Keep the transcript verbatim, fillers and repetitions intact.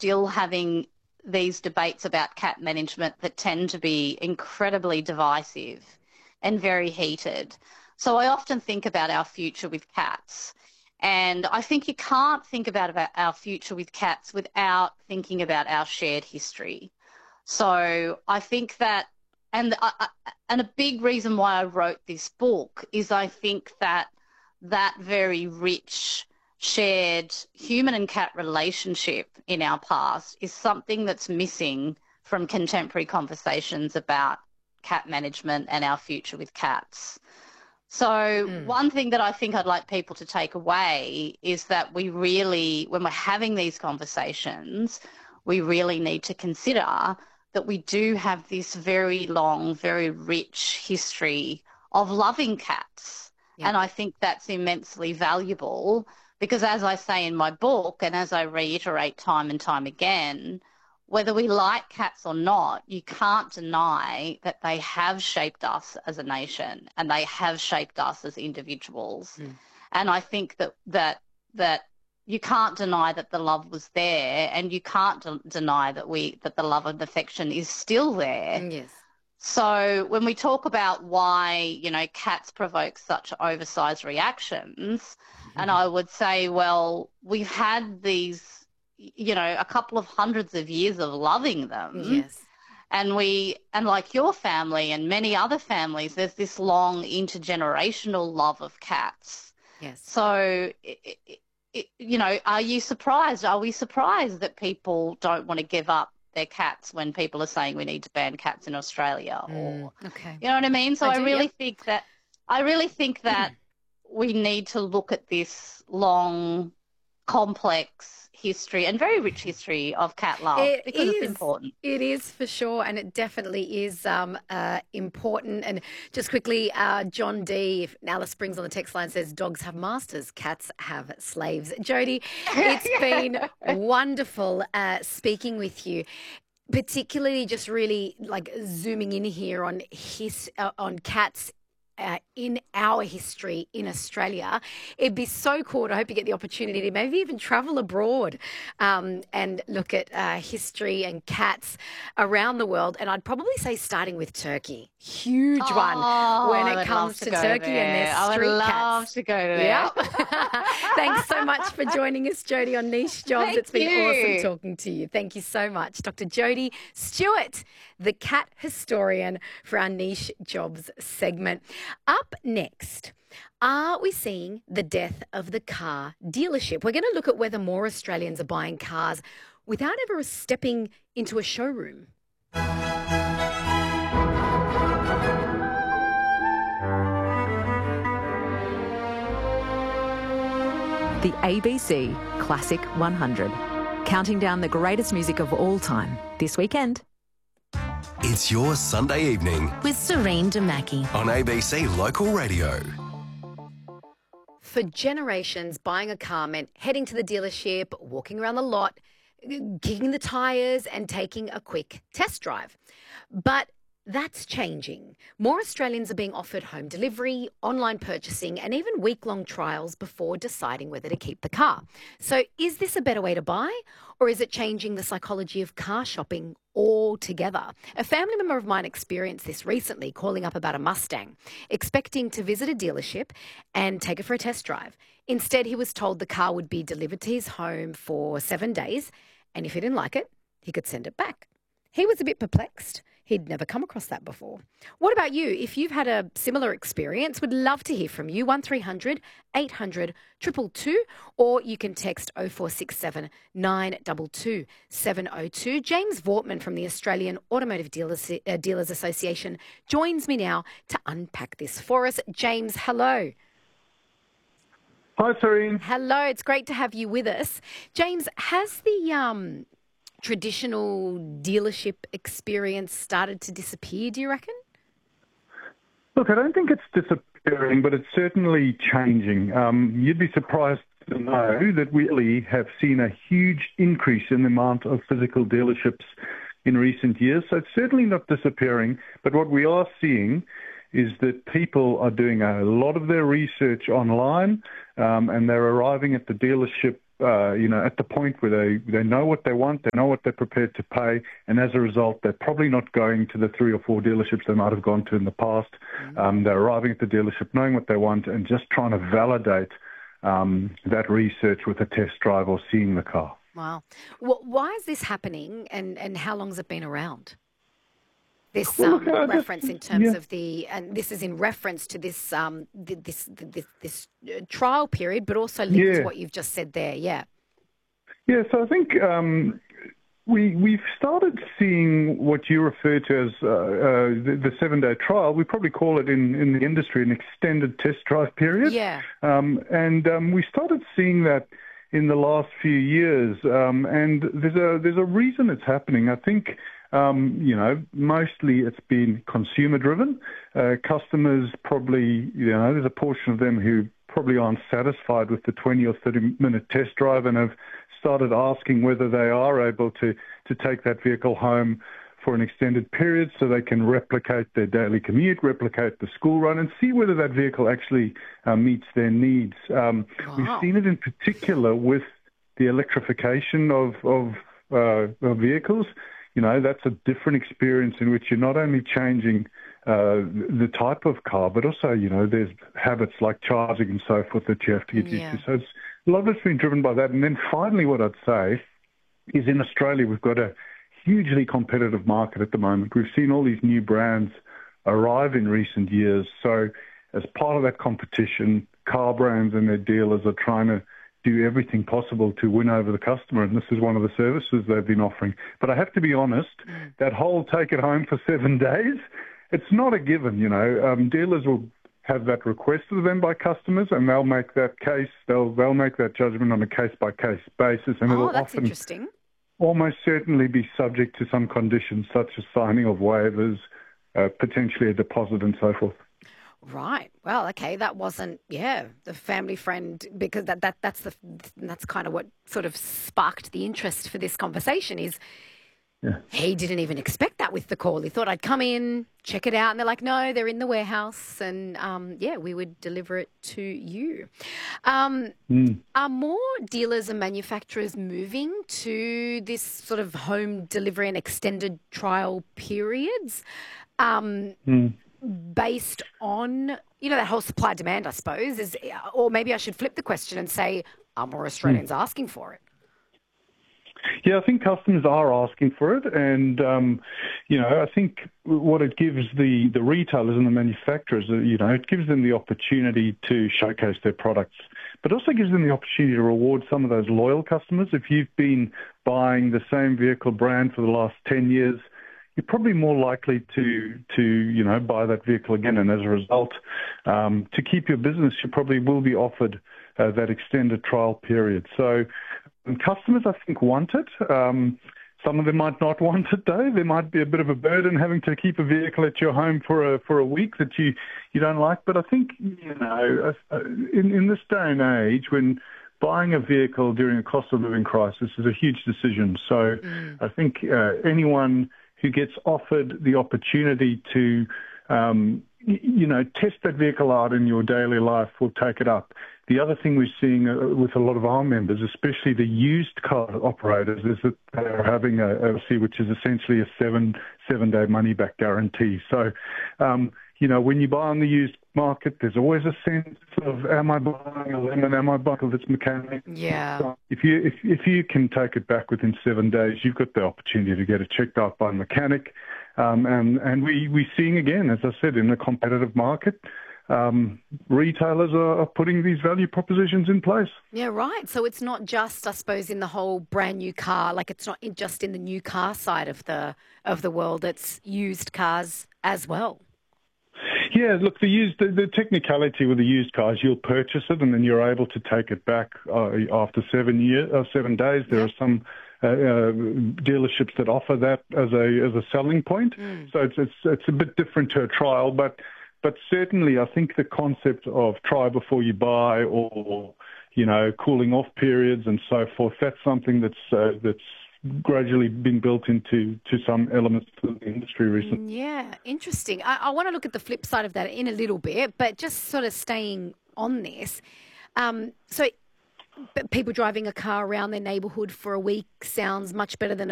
still having these debates about cat management that tend to be incredibly divisive and very heated. So I often think about our future with cats. And I think you can't think about, about our future with cats without thinking about our shared history. So I think that, and, I, and a big reason why I wrote this book is I think that that very rich shared human and cat relationship in our past is something that's missing from contemporary conversations about cat management and our future with cats. So mm. one thing that I think I'd like people to take away is that we really, when we're having these conversations, we really need to consider that we do have this very long, very rich history of loving cats. Yep. And I think that's immensely valuable because, as I say in my book and as I reiterate time and time again, whether we like cats or not, you can't deny that they have shaped us as a nation and they have shaped us as individuals. Mm. And I think that that that you can't deny that the love was there, and you can't de- deny that we that the love and affection is still there. Yes. So when we talk about why, you know, cats provoke such oversized reactions, mm-hmm. and I would say, well, we've had these, you know, a couple of hundreds of years of loving them. Yes. And we, and like your family and many other families, there's this long intergenerational love of cats. Yes. So, it, it, it, you know, are you surprised? Are we surprised that people don't want to give up their cats when people are saying we need to ban cats in Australia? Or, mm, okay. You know what I mean? So I, I do, really yep. think that, I really think that we need to look at this long, complex history and very rich history of cat love it because is, it's important. It is for sure, and it definitely is um, uh, important. And just quickly, uh, John D, if Alice Springs on the text line says, dogs have masters, cats have slaves. Jodie, it's been wonderful uh, speaking with you. Particularly just really like zooming in here on his, uh, on cats Uh, in our history in Australia. It'd be so cool. I hope you get the opportunity to maybe even travel abroad um, and look at uh, history and cats around the world. And I'd probably say starting with Turkey. Huge oh, one when it comes to, to Turkey there. and their street I would love cats. to go to there. Yep. Thanks so much for joining us, Jodie, on Niche Jobs. Thank it's been you. awesome talking to you. Thank you so much. Doctor Jodie Stewart, the cat historian for our Niche Jobs segment. Up next, are we seeing the death of the car dealership? We're going to look at whether more Australians are buying cars without ever stepping into a showroom. The A B C Classic one hundred, counting down the greatest music of all time this weekend. It's your Sunday evening with Serene Damaki on A B C Local Radio. For generations, buying a car meant heading to the dealership, walking around the lot, kicking the tyres and taking a quick test drive. But that's changing. More Australians are being offered home delivery, online purchasing, and even week-long trials before deciding whether to keep the car. So is this a better way to buy, or is it changing the psychology of car shopping altogether? A family member of mine experienced this recently, calling up about a Mustang, expecting to visit a dealership and take it for a test drive. Instead, he was told the car would be delivered to his home for seven days, and if he didn't like it, he could send it back. He was a bit perplexed. He'd never come across that before. What about you? If you've had a similar experience, would love to hear from you. one three hundred eight hundred two two two, or you can text oh four six seven nine two two seven oh two. James Vortman from the Australian Automotive Dealers, uh, Dealers Association joins me now to unpack this for us. James, hello. Hi, Serene. Hello. It's great to have you with us. James, has the um. traditional dealership experience started to disappear, do you reckon? Look, I don't think it's disappearing, but it's certainly changing. Um, you'd be surprised to know that we really have seen a huge increase in the amount of physical dealerships in recent years. So it's certainly not disappearing, but what we are seeing is that people are doing a lot of their research online um, and they're arriving at the dealership uh, you know, at the point where they, they know what they want, they know what they're prepared to pay, and as a result, they're probably not going to the three or four dealerships they might have gone to in the past. Mm-hmm. Um, they're arriving at the dealership knowing what they want and just trying to validate um, that research with a test drive or seeing the car. Wow. Well, why is this happening, and, and how long has it been around? This well, um, look, uh, reference this, in terms yeah. of the, and this is in reference to this um, this this, this uh, trial period, but also linked yeah. to what you've just said there. Yeah. Yeah. So I think um, we we've started seeing what you refer to as uh, uh, the, the seven-day trial. We probably call it in, in the industry an extended test drive period. Yeah. Um, and um, we started seeing that in the last few years, um, and there's a there's a reason it's happening. I think. Um, you know, mostly it's been consumer-driven. Uh, customers probably, you know, there's a portion of them who probably aren't satisfied with the twenty or thirty-minute test drive and have started asking whether they are able to, to take that vehicle home for an extended period so they can replicate their daily commute, replicate the school run, and see whether that vehicle actually uh, meets their needs. Um, Wow. We've seen it in particular with the electrification of, of, uh, of vehicles. You know, that's a different experience in which you're not only changing uh, the type of car, but also, you know, there's habits like charging and so forth that you have to get Yeah. used to. So it's, a lot of it's been driven by that. And then finally what I'd say is in Australia, we've got a hugely competitive market at the moment. We've seen all these new brands arrive in recent years. So as part of that competition, car brands and their dealers are trying to do everything possible to win over the customer, and this is one of the services they've been offering. But I have to be honest, mm. that whole take it home for seven days, it's not a given, you know. Um, dealers will have that requested of them by customers, and they'll make that case, they'll they'll make that judgment on a case-by-case basis, and oh, it'll that's often interesting. almost certainly be subject to some conditions, such as signing of waivers, uh, potentially a deposit and so forth. Right. Well, okay. That wasn't, yeah, the family friend, because that, that that's the that's kind of what sort of sparked the interest for this conversation is yeah. He didn't even expect that with the call. He thought I'd come in, check it out, and they're like, no, they're in the warehouse, and um, yeah, we would deliver it to you. Um, mm. Are more dealers and manufacturers moving to this sort of home delivery and extended trial periods? Um, mm. Based on, you know, that whole supply demand, I suppose, is, or maybe I should flip the question and say, are more Australians mm. asking for it? Yeah, I think customers are asking for it, and um, you know, I think what it gives the, the retailers and the manufacturers, you know, it gives them the opportunity to showcase their products, but also gives them the opportunity to reward some of those loyal customers. If you've been buying the same vehicle brand for the last ten years, you're probably more likely to, to you know, buy that vehicle again. And as a result, um, to keep your business, you probably will be offered uh, that extended trial period. So um, customers, I think, want it. Um, some of them might not want it, though. There might be a bit of a burden having to keep a vehicle at your home for a for a week that you, you don't like. But I think, you know, in, in this day and age, when buying a vehicle during a cost of living crisis is a huge decision. So mm. I think uh, anyone who gets offered the opportunity to, um, y- you know, test that vehicle out in your daily life will take it up. The other thing we're seeing uh, with a lot of our members, especially the used car operators, is that they're having a, a C, which is essentially a seven, seven-day money-back guarantee. So, um, you know, when you buy on the used market, there's always a sense of, am I buying a lemon? Am I buying this mechanic? Yeah. So if you if if you can take it back within seven days, you've got the opportunity to get it checked out by a mechanic. Um, and and we we're seeing again, as I said, in a competitive market, um, retailers are, are putting these value propositions in place. Yeah, right. So it's not just, I suppose, in the whole brand new car, like it's not in, just in the new car side of the of the world. It's used cars as well. Yeah, look, the used the, the technicality with the used cars, you'll purchase it and then you're able to take it back uh, after seven years, uh, seven days. There yep. are some uh, uh, dealerships that offer that as a as a selling point. Mm. So it's, it's it's a bit different to a trial, but but certainly I think the concept of try before you buy, or you know, cooling off periods and so forth, that's something that's uh, that's gradually been built into to some elements of the industry recently. Yeah, interesting. I, I want to look at the flip side of that in a little bit, but just sort of staying on this. Um, so But people driving a car around their neighbourhood for a week sounds much better than a